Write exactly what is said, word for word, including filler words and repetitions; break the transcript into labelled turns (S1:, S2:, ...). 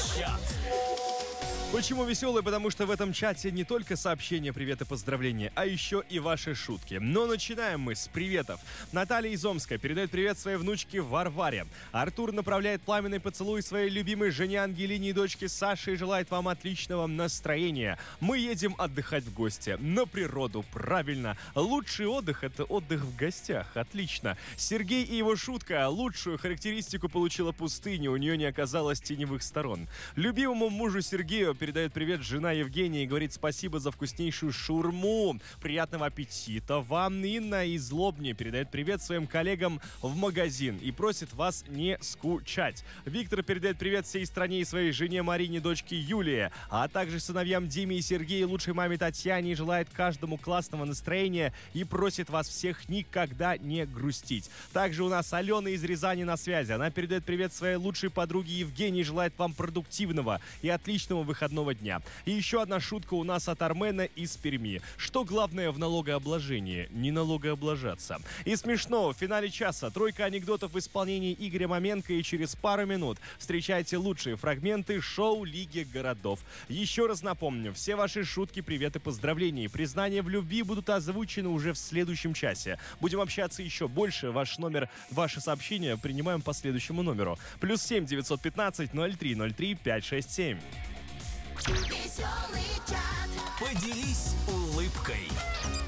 S1: Чат.
S2: Почему веселый? Потому что в этом чате не только сообщения, привет и поздравления, а еще и ваши шутки. Но начинаем мы с приветов. Наталья из Омска передает привет своей внучке Варваре. Артур направляет пламенный поцелуй своей любимой жене Ангелине и дочке Саше и желает вам отличного настроения. Мы едем отдыхать в гости. На природу, правильно. Лучший отдых — это отдых в гостях. Отлично. Сергей и его шутка. Лучшую характеристику получила пустыня. У нее не оказалось теневых сторон. Любимому мужу Сергею передает привет жена Евгения и говорит спасибо за вкуснейшую шаурму. Приятного аппетита вам. Инна из Лобни передает привет своим коллегам в магазин и просит вас не скучать. Виктор передает привет всей стране и своей жене Марине, дочке Юлии, а также сыновьям Диме и Сергею, лучшей маме Татьяне, и желает каждому классного настроения и просит вас всех никогда не грустить. Также у нас Алена из Рязани на связи. Она передает привет своей лучшей подруге Евгении и желает вам продуктивного и отличного выходного дня. И еще одна шутка у нас от Армена из Перми. Что главное в налогообложении? Не налогооблажаться. И смешно, в финале часа тройка анекдотов в исполнении Игоря Маменко, и через пару минут встречайте лучшие фрагменты шоу Лиги городов. Еще раз напомню, все ваши шутки, приветы, поздравления и признания в любви будут озвучены уже в следующем часе. Будем общаться еще больше. Ваш номер, ваше сообщение принимаем по следующему номеру. Плюс семь девятьсот пятнадцать ноль три ноль три пять шесть семь.
S1: Поделись улыбкой.